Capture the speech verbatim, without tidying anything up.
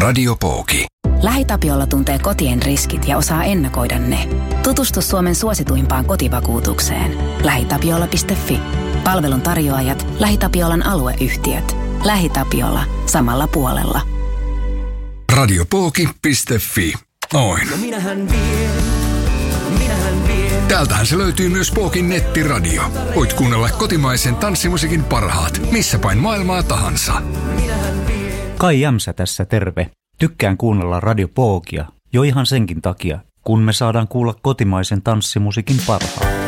Radio Pooki. LähiTapiola tuntee kotien riskit ja osaa ennakoida ne. Tutustu Suomen suosituimpaan kotivakuutukseen. lähitapiola piste fi. Palvelun tarjoajat, LähiTapiolan alueyhtiöt. LähiTapiola. Samalla puolella. Radiopooki piste fi. Noin. No minähän vien, minähän vien. Täältähän se löytyy myös Pookin nettiradio. Voit kuunnella kotimaisen tanssimusiikin parhaat, missä päin maailmaa tahansa. Kai Jämsä tässä terve. Tykkään kuunnella Radio Pookia, jo ihan senkin takia, kun me saadaan kuulla kotimaisen tanssimusiikin parhaat.